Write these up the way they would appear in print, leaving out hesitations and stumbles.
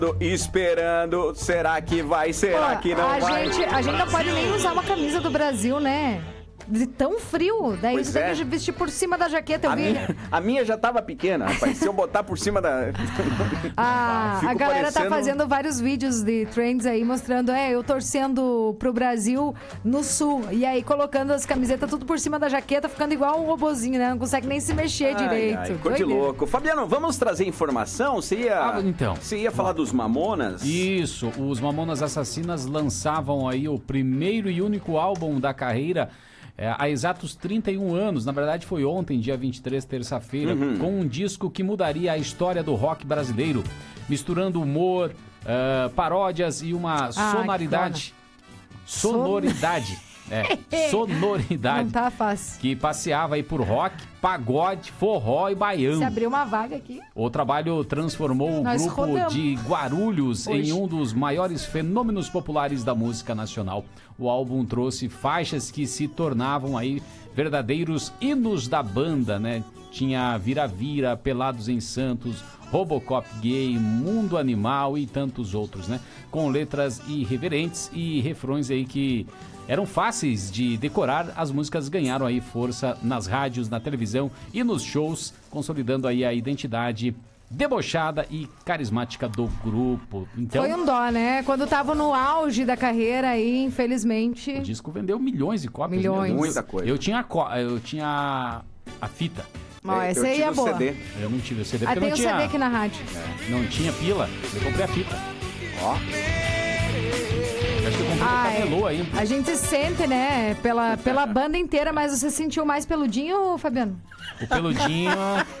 Esperando, será que vai, será que não vai? A gente não pode nem usar uma camisa do Brasil, né? De tão frio, daí Pois você tem é. que vestir por cima da jaqueta, eu vi. A minha já tava pequena, rapaz. Se eu botar por cima da... A Fico galera tá parecendo- fazendo vários vídeos de trends aí, mostrando, eu torcendo pro Brasil no sul. E aí colocando as camisetas tudo por cima da jaqueta, ficando igual um robozinho, né? Não consegue nem se mexer direito. Ficou de Doideira. louco. Fabiano, vamos trazer informação? Você ia falar dos Mamonas? Isso, os Mamonas Assassinas lançavam aí o primeiro e único álbum da carreira há exatos 31 anos. Na verdade foi ontem, dia 23, terça-feira, com um disco que mudaria a história do rock brasileiro, misturando humor, paródias e uma sonoridade. Sonoridade. Sonoridade. Não tá fácil. Que passeava aí por rock, pagode, forró e baião. Se abriu uma vaga aqui. O trabalho transformou o Nós grupo rodamos. de Guarulhos Hoje. em um dos maiores fenômenos populares da música nacional. O álbum trouxe faixas que se tornavam aí verdadeiros hinos da banda, né? Tinha Vira-Vira, Pelados em Santos, Robocop Gay, Mundo Animal e tantos outros, né? Com letras irreverentes e refrões aí que eram fáceis de decorar. As músicas ganharam aí força nas rádios, na televisão e nos shows, consolidando aí a identidade debochada e carismática do grupo. Então, Foi um dó, né? Quando tava no auge da carreira aí, infelizmente. o disco vendeu milhões de cópias. Milhões. meu Deus. Muita coisa. Eu tinha a fita. Ó, essa aí tive é o boa. CD. Eu não tive o CD porque Tem não o tinha, CD aqui na rádio. não tinha pila. Eu comprei a fita. Ó, Eu acho que eu comprei Ai, no Camelô aí. A gente sente, né, pela banda inteira, mas você sentiu mais peludinho, Fabiano? O peludinho.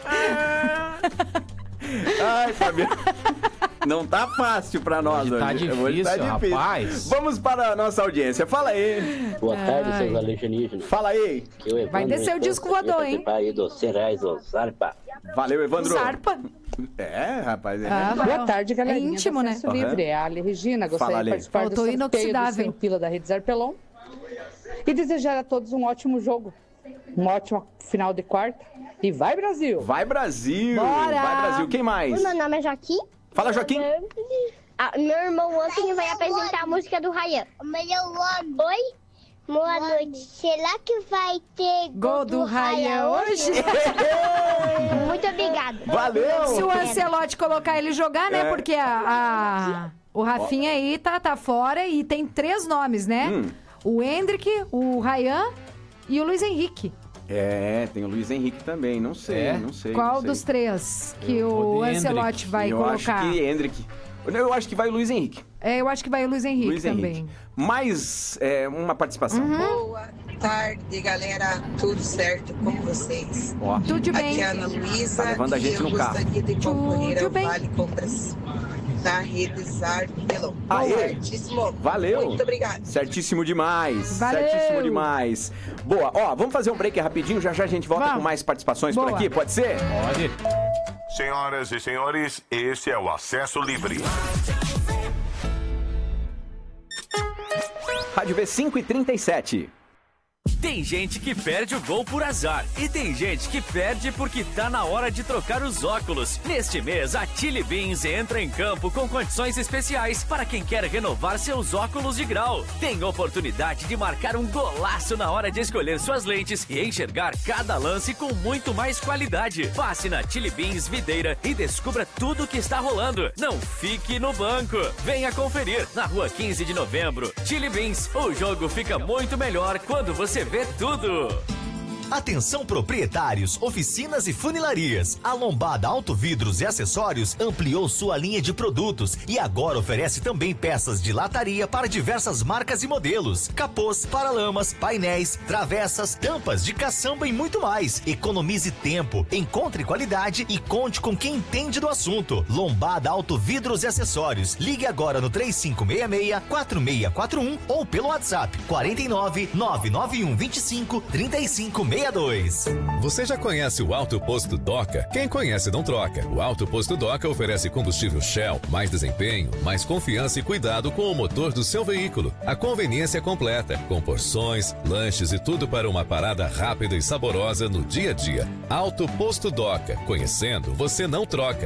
ai, Fabiano. Não tá fácil pra nós Hoje tá hoje. difícil, rapaz. Vamos para a nossa audiência. Fala aí. Boa tarde, Ai. seus alienígenas. Fala aí. Eu, Evandro, Vai descer o disco voador, hein? participar aí dos 100 reais do Zarpa. Valeu, Evandro. Zarpa. É, rapaz. Boa tarde, galerinha. É íntimo, do né? Acesso Livre. É a Ali Regina. Fala, Gostaria Ali. de participar Faltou do sorteio do inoxidável. 100 pila da Rede Zarpelon. E desejar a todos um ótimo jogo. Uma ótima final de quarta. E vai, Brasil! Vai, Brasil. Bora. Vai, Brasil. Quem mais? O meu nome é Joaquim. Fala, Joaquim. Meu irmão Anthony vai apresentar a música do Ryan. Oi? Boa noite. Será que vai ter Gol do Ryan hoje? Muito obrigada. Valeu. Se o Ancelotti colocar ele jogar, né? É. Porque o Rafinha aí tá fora e tem 3 nomes, né? O Hendrick, o Ryan e o Luiz Henrique. É, tem o Luiz Henrique também. Não sei, É? não sei. Qual não sei. dos 3 que Eu vou o de Ancelotti Hendrick. vai eu colocar? acho que Hendrick. Eu acho que vai o Luiz Henrique. Eu acho que vai o Luiz Henrique Luiz também. Henrique. Mais uma participação. Boa tarde, galera. Tudo certo com vocês? Ó, Tudo bem. Aqui é a Ana Luísa Tá levando a gente e eu no carro. gostaria de concorrer Tudo ao bem. Vale Compras da Rede Zarpelon. Aê. Certíssimo. Valeu. Muito obrigada. Certíssimo demais. Valeu. Certíssimo demais. Boa, ó, vamos fazer um break rapidinho. Já já a gente volta Vamos. com mais participações por Boa. aqui, pode ser? Pode. Senhoras e senhores, esse é o Acesso Livre. Rádio V5:37. Tem gente que perde o gol por azar e tem gente que perde porque tá na hora de trocar os óculos. Neste mês, a Chili Beans entra em campo com condições especiais para quem quer renovar seus óculos de grau. Tem oportunidade de marcar um golaço na hora de escolher suas lentes e enxergar cada lance com muito mais qualidade. Passe na Chili Beans Videira e descubra tudo o que está rolando. Não fique no banco. Venha conferir na rua 15 de novembro. Chili Beans, o jogo fica muito melhor quando você vê tudo. Atenção proprietários, oficinas e funilarias. A Lombada Auto Vidros e Acessórios ampliou sua linha de produtos e agora oferece também peças de lataria para diversas marcas e modelos. Capôs, paralamas, painéis, travessas, tampas de caçamba e muito mais. Economize tempo, encontre qualidade e conte com quem entende do assunto. Lombada Auto Vidros e Acessórios. Ligue agora no 3566-4641 ou pelo WhatsApp 49 991 25 3562. Você já conhece o Alto Posto Doca? Quem conhece não troca. O Alto Posto Doca oferece combustível Shell, mais desempenho, mais confiança e cuidado com o motor do seu veículo. A conveniência é completa, com porções, lanches e tudo para uma parada rápida e saborosa no dia a dia. Alto Posto Doca. Conhecendo, você não troca.